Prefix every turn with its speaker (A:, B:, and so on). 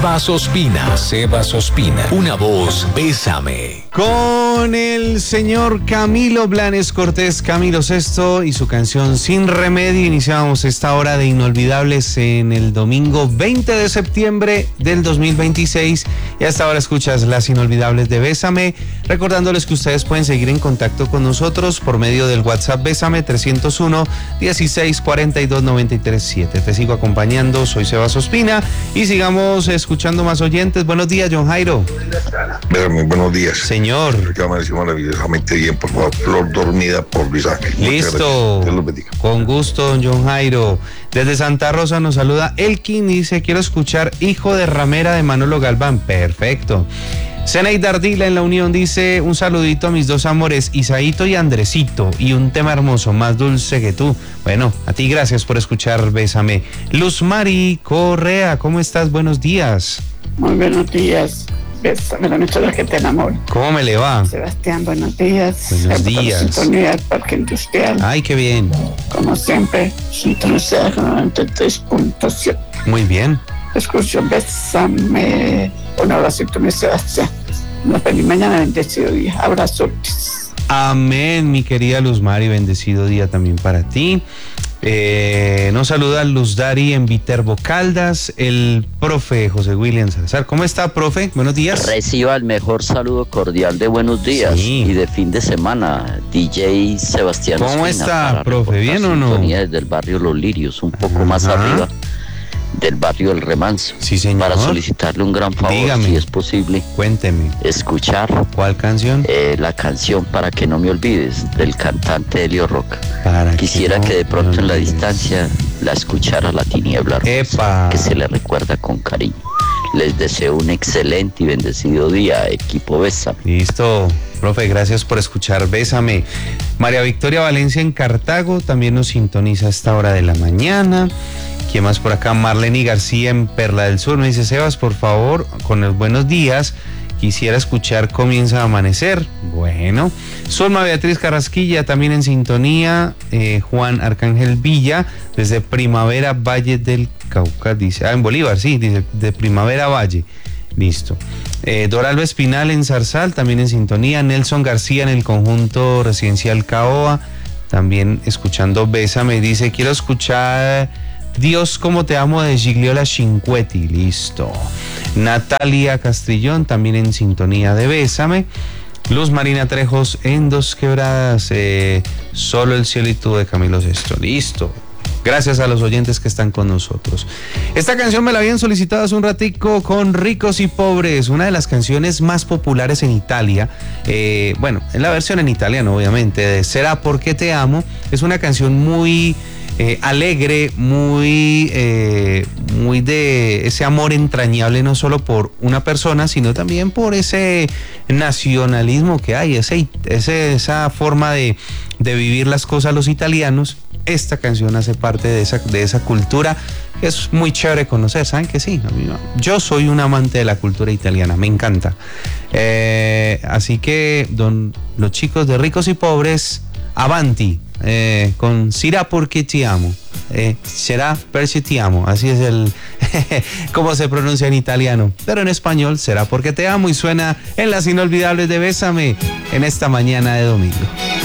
A: Sebas Ospina. Sebas Ospina. Una voz, Bésame.
B: Con el señor Camilo Blanes Cortés, Camilo Sesto y su canción Sin Remedio, iniciamos esta hora de Inolvidables en el domingo 20 de septiembre del 2026. Y hasta ahora escuchas las Inolvidables de Bésame, recordándoles que ustedes pueden seguir en contacto con nosotros por medio del WhatsApp Bésame 301 16 42 93 7. Te sigo acompañando, soy Sebas Ospina y sigamos escuchando más oyentes. Buenos días, John Jairo.
C: Muy buenos días.
B: Señor.
C: Que amaneció maravillosamente bien, por favor. Flor dormida por Luis Ángel.
B: Listo.
C: Dios los bendiga.
B: Con gusto, don John Jairo. Desde Santa Rosa nos saluda Elkin y dice, quiero escuchar Hijo de Ramera de Manolo Galván. Perfecto. Zeneida Ardila en La Unión dice, un saludito a mis dos amores, Isaíto y Andresito, y un tema hermoso, Más dulce que tú. Bueno, a ti gracias por escuchar Bésame. Luz Mari Correa, ¿cómo estás? Buenos días.
D: Muy buenos días. Bésame, la emisora que te enamora.
B: ¿Cómo me le va?
D: Sebastián, buenos días.
B: Buenos días.
D: Sintonía del Parque Industrial.
B: Ay, qué bien.
D: Como siempre, sintonizada con 93.7.
B: Muy bien.
D: Escucho, Bésame. Un abracito, mi Sebastián. Nos vemos mañana, bendecido día. Abrazotes.
B: Amén, mi querida Luz Mari, bendecido día también para ti. Nos saluda Luz Dari en Viterbo Caldas, el profe José William Salazar. ¿Cómo está, profe? Buenos días.
E: Reciba el mejor saludo cordial de buenos días y de fin de semana, DJ Sebastián.
B: ¿Cómo está, profe? ¿Bien o no?
E: Sintonía desde el barrio Los Lirios, un poco más arriba del barrio El Remanso.
B: Sí, señor.
E: Para solicitarle un gran favor,
B: dígame,
E: si es posible.
B: Cuénteme.
E: Escuchar.
B: ¿Cuál canción?
E: La canción Para que no me olvides, del cantante Elio Roca. Quisiera
B: no
E: que de pronto en la
B: olvides.
E: distancia la escuchara La Tiniebla Rosa,
B: ¡Epa!
E: que se le recuerda con cariño. Les deseo un excelente y bendecido día, equipo Bésame.
B: Listo, profe, gracias por escuchar Bésame. María Victoria Valencia en Cartago también nos sintoniza a esta hora de la mañana. ¿Quién más por acá? Marlene García en Perla del Sur me dice, Sebas, por favor, con los buenos días, quisiera escuchar Comienza a Amanecer. Bueno, Solma Beatriz Carrasquilla también en sintonía. Juan Arcángel Villa desde Primavera Valle del Cauca, dice, en Bolívar, sí, dice, de Primavera Valle. Listo. Doralba Espinal en Zarzal también en sintonía. Nelson García en el conjunto residencial Caoa también escuchando Bésame. Dice, quiero escuchar Dios como te amo de Gigliola Cinquetti. Listo. Natalia Castrillón también en sintonía de Bésame. Luz Marina Trejos en Dos Quebradas, Solo el cielo y tú de Camilo Sesto. Listo. Gracias a los oyentes que están con nosotros. Esta canción me la habían solicitado hace un ratico con Ricos y Pobres, una de las canciones más populares en Italia. Bueno, en la versión en italiano, obviamente, de Será porque te amo. Es una canción muy alegre, muy de ese amor entrañable, no solo por una persona, sino también por ese nacionalismo que hay, esa forma de vivir las cosas los italianos. Esta canción hace parte de esa cultura. Es muy chévere conocer, ¿saben que sí? Yo soy un amante de la cultura italiana, me encanta. Así que, los chicos de Ricos y Pobres, avanti, con Será porque ti amo. Será perché ti amo, así es cómo se pronuncia en italiano, pero en español Será porque te amo, y suena en las Inolvidables de Bésame en esta mañana de domingo.